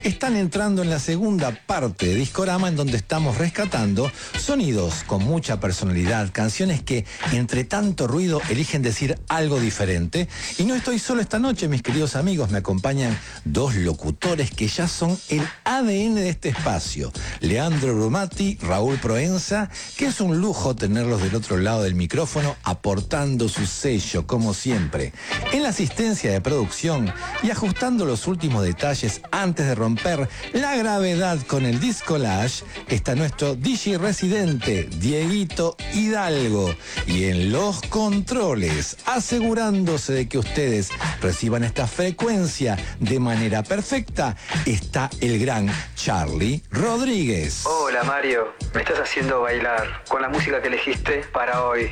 están entrando en la segunda parte de Discorama, en donde estamos rescatando sonidos con mucha personalidad, canciones que entre tanto ruido eligen decir algo diferente. Y no estoy solo esta noche, mis queridos amigos, me acompañan dos locutores que ya son el ADN de este espacio. Leandro Brumati, Raúl Proenza, que es un lujo tenerlos del otro lado del micrófono, aportando su sello, como siempre, en la asistencia de producción y ajustando los últimos detalles antes de romper la gravedad con el Discolage. Está nuestro DJ residente, Dieguito Hidalgo. Y en los controles, asegurándose de que ustedes reciban esta frecuencia de manera perfecta, está el gran Charlie Rodríguez. Hola Mario, me estás haciendo bailar con la música que elegiste para hoy.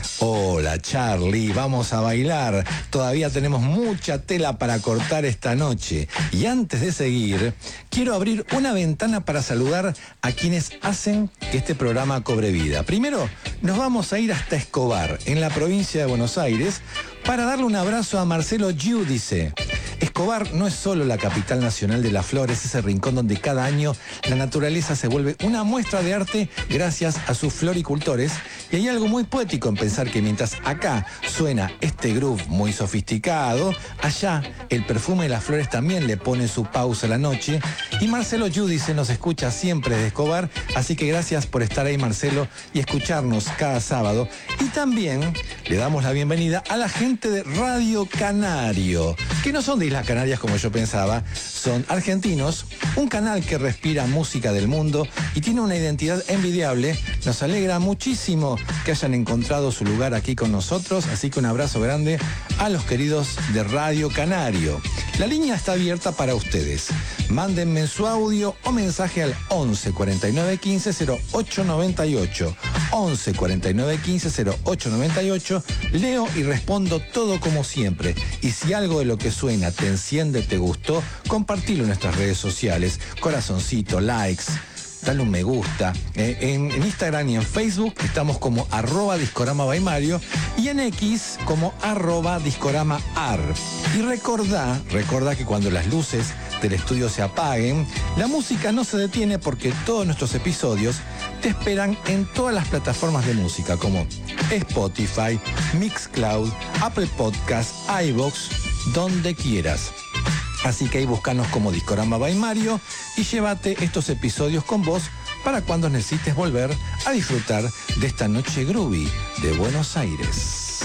Hola Charlie, vamos a bailar. Todavía tenemos mucha tela para cortar esta noche. Y antes de seguir, quiero abrir una ventana para saludar a quienes hacen que este programa cobre vida. Primero, nos vamos a ir hasta Escobar, en la provincia de Buenos Aires, para darle un abrazo a Marcelo Giudice. Escobar no es solo la capital nacional de las flores, ese rincón donde cada año la naturaleza se vuelve una muestra de arte gracias a sus floricultores. Y hay algo muy poético en pensar que mientras acá suena este groove muy sofisticado, allá el perfume de las flores también le pone su pausa a la noche. Y Marcelo Giudice nos escucha siempre desde Escobar, así que gracias por estar ahí, Marcelo, y escucharnos cada sábado. Y también le damos la bienvenida a la gente de Radio Canario, que no son de Islas Canarias como yo pensaba, son argentinos, un canal que respira música del mundo y tiene una identidad envidiable. Nos alegra muchísimo que hayan encontrado su lugar aquí con nosotros, así que un abrazo grande a los queridos de Radio Canario. La línea está abierta para ustedes. Mándenme su audio o mensaje al 11 49 15 08 98. 11 49 15 08 98. Leo y respondo todo como siempre. Y si algo de lo que suena te enciende, te gustó, compartilo en nuestras redes sociales. Corazoncito, likes, dale un me gusta. En Instagram y en Facebook estamos como @Discorama by Mario y en X como @DiscoramaAr. Y recordá que cuando las luces del estudio se apaguen, la música no se detiene, porque todos nuestros episodios te esperan en todas las plataformas de música como Spotify, Mixcloud, Apple Podcasts, iVoox, donde quieras. Así que ahí búscanos como Discorama by Mario y llévate estos episodios con vos para cuando necesites volver a disfrutar de esta noche groovy de Buenos Aires.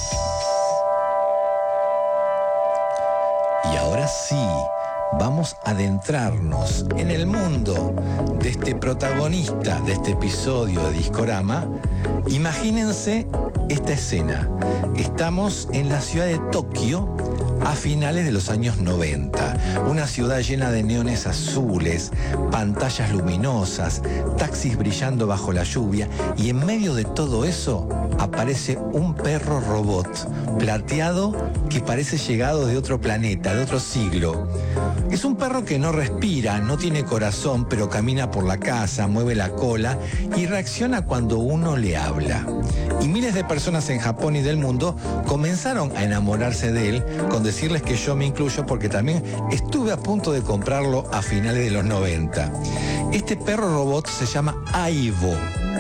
Y ahora sí, vamos a adentrarnos en el mundo de este protagonista de este episodio de Discorama. Imagínense esta escena. Estamos en la ciudad de Tokio a finales de los años 90. Una ciudad llena de neones azules, pantallas luminosas, taxis brillando bajo la lluvia, y en medio de todo eso aparece un perro robot plateado que parece llegado de otro planeta, de otro siglo. Es un perro que no respira, no tiene corazón, pero camina por la casa, mueve la cola y reacciona cuando uno le habla. Y miles de personas en Japón y del mundo comenzaron a enamorarse de él, con decirles que yo me incluyo, porque también estuve a punto de comprarlo a finales de los 90. Este perro robot se llama Aibo,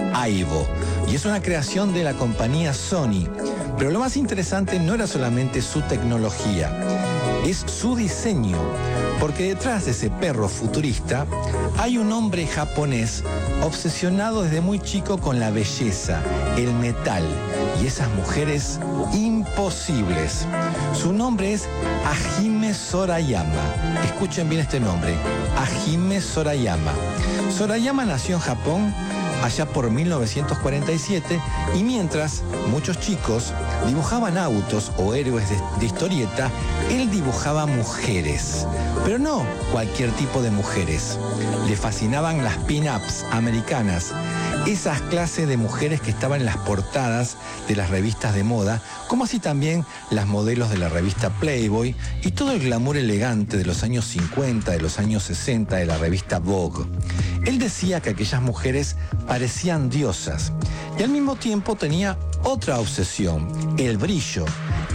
y es una creación de la compañía Sony. Pero lo más interesante no era solamente su tecnología, es su diseño, porque detrás de ese perro futurista hay un hombre japonés obsesionado desde muy chico con la belleza, el metal y esas mujeres imposibles. Su nombre es Hajime Sorayama. Escuchen bien este nombre, Hajime Sorayama. Sorayama nació en Japón allá por 1947, y mientras muchos chicos dibujaban autos o héroes de historieta, él dibujaba mujeres, pero no cualquier tipo de mujeres. Le fascinaban las pin-ups americanas, esas clases de mujeres que estaban en las portadas de las revistas de moda, como así también las modelos de la revista Playboy y todo el glamour elegante de los años 50, de los años 60 de la revista Vogue. Él decía que aquellas mujeres parecían diosas y al mismo tiempo tenía otra obsesión, el brillo,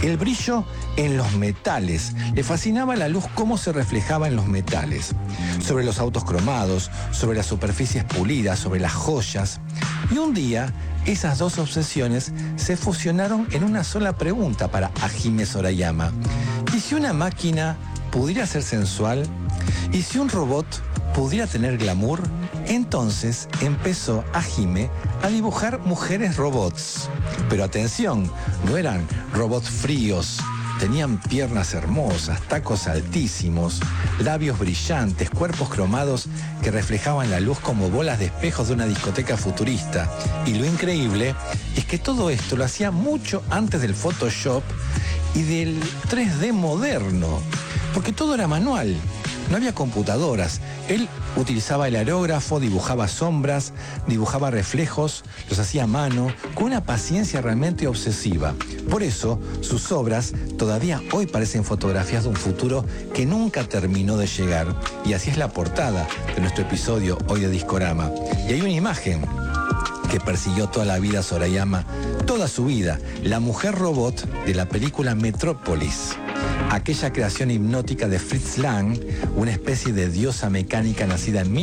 el brillo en los metales. Le fascinaba la luz, cómo se reflejaba en los metales. Sobre los autos cromados, sobre las superficies pulidas, sobre las joyas. Y un día, esas dos obsesiones se fusionaron en una sola pregunta para Hajime Sorayama. ¿Y si una máquina pudiera ser sensual? ¿Y si un robot pudiera tener glamour? Entonces empezó Hajime a dibujar mujeres robots. Pero atención, no eran robots fríos. Tenían piernas hermosas, tacos altísimos, labios brillantes, cuerpos cromados que reflejaban la luz como bolas de espejos de una discoteca futurista. Y lo increíble es que todo esto lo hacía mucho antes del Photoshop y del 3D moderno, porque todo era manual. No había computadoras. Él utilizaba el aerógrafo, dibujaba sombras, dibujaba reflejos, los hacía a mano, con una paciencia realmente obsesiva. Por eso, sus obras todavía hoy parecen fotografías de un futuro que nunca terminó de llegar. Y así es la portada de nuestro episodio hoy de Discorama. Y hay una imagen que persiguió toda la vida a Sorayama, toda su vida, la mujer robot de la película Metrópolis. Aquella creación hipnótica de Fritz Lang, una especie de diosa mecánica nacida en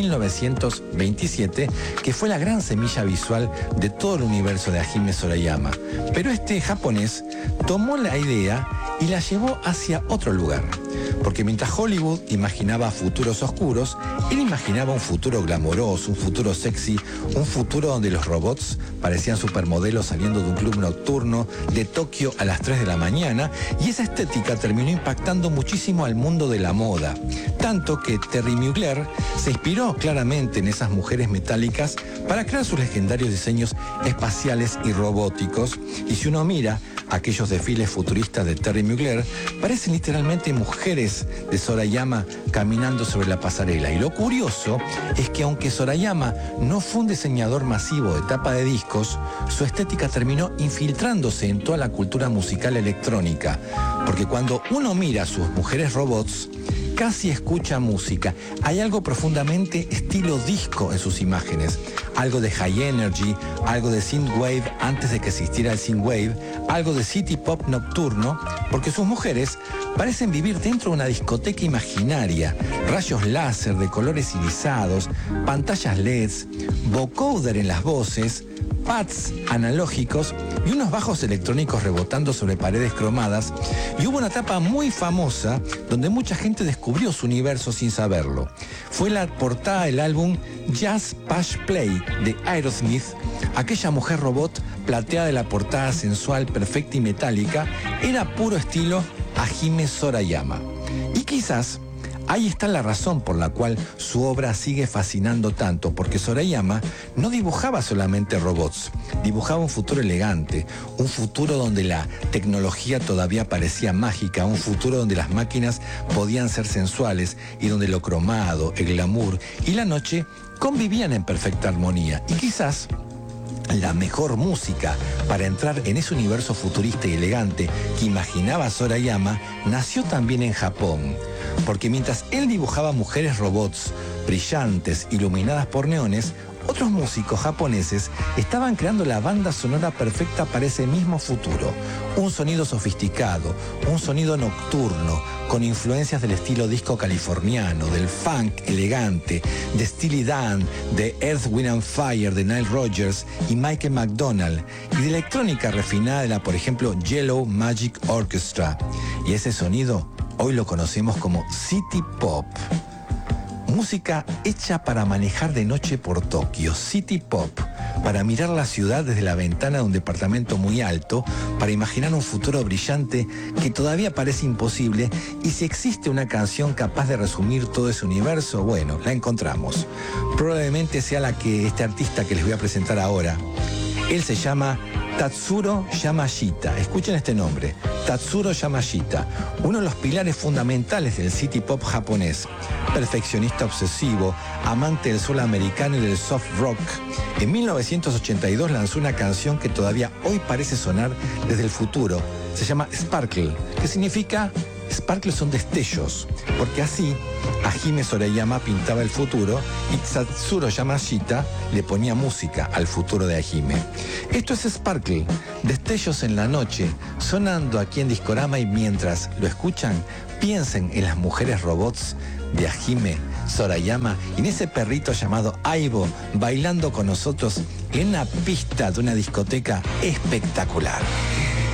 1927, que fue la gran semilla visual de todo el universo de Hajime Sorayama. Pero este japonés tomó la idea y la llevó hacia otro lugar. Porque mientras Hollywood imaginaba futuros oscuros, él imaginaba un futuro glamoroso, un futuro sexy, un futuro donde los robots parecían supermodelos saliendo de un club nocturno de Tokio a las 3 de la mañana, y esa estética terminó impactando muchísimo al mundo de la moda. Tanto que Terry Mugler se inspiró claramente en esas mujeres metálicas para crear sus legendarios diseños espaciales y robóticos. Y si uno mira aquellos desfiles futuristas de Terry Mugler, parecen literalmente mujeres de Sorayama caminando sobre la pasarela. Y lo curioso es que aunque Sorayama no fue un diseñador masivo de tapa de discos, su estética terminó infiltrándose en toda la cultura musical electrónica. Porque cuando uno mira a sus mujeres robots, casi escucha música. Hay algo profundamente estilo disco en sus imágenes. Algo de high energy, algo de synthwave antes de que existiera el synthwave, algo de city pop nocturno, porque sus mujeres parecen vivir dentro de una discoteca imaginaria. Rayos láser de colores irisados, pantallas LEDs, vocoder en las voces, pads analógicos y unos bajos electrónicos rebotando sobre paredes cromadas. Y hubo una etapa muy famosa donde mucha gente descubrió su universo sin saberlo. Fue la portada del álbum Just Push Play de Aerosmith. Aquella mujer robot plateada de la portada sensual, perfecta y metálica era puro estilo Hajime Sorayama. Y quizás ahí está la razón por la cual su obra sigue fascinando tanto, porque Sorayama no dibujaba solamente robots, dibujaba un futuro elegante, un futuro donde la tecnología todavía parecía mágica, un futuro donde las máquinas podían ser sensuales y donde lo cromado, el glamour y la noche convivían en perfecta armonía. Y quizás la mejor música para entrar en ese universo futurista y elegante que imaginaba Sorayama nació también en Japón. Porque mientras él dibujaba mujeres robots brillantes, iluminadas por neones, otros músicos japoneses estaban creando la banda sonora perfecta para ese mismo futuro. Un sonido sofisticado, un sonido nocturno, con influencias del estilo disco californiano, del funk elegante, de Steely Dan, de Earth, Wind and Fire, de Nile Rodgers y Michael McDonald, y de electrónica refinada de la, por ejemplo, Yellow Magic Orchestra. Y ese sonido hoy lo conocemos como City Pop. Música hecha para manejar de noche por Tokio, City Pop, para mirar la ciudad desde la ventana de un departamento muy alto, para imaginar un futuro brillante que todavía parece imposible. Y si existe una canción capaz de resumir todo ese universo, bueno, la encontramos. Probablemente sea la que este artista que les voy a presentar ahora. Él se llama Tatsuro Yamashita. Escuchen este nombre, Tatsuro Yamashita, uno de los pilares fundamentales del city pop japonés. Perfeccionista obsesivo, amante del soul americano y del soft rock. En 1982 lanzó una canción que todavía hoy parece sonar desde el futuro. Se llama Sparkle, que significa Sparkle son destellos, porque así Hajime Sorayama pintaba el futuro y Tatsuro Yamashita le ponía música al futuro de Hajime. Esto es Sparkle, destellos en la noche, sonando aquí en Discorama, y mientras lo escuchan, piensen en las mujeres robots de Hajime Sorayama y en ese perrito llamado Aibo bailando con nosotros en una pista de una discoteca espectacular.